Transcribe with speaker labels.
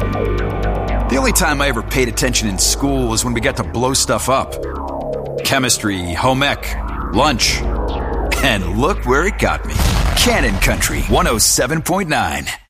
Speaker 1: The only time I ever paid attention in school was when we got to blow stuff up. Chemistry, home ec, lunch. And look where it got me. Cannon Country 107.9.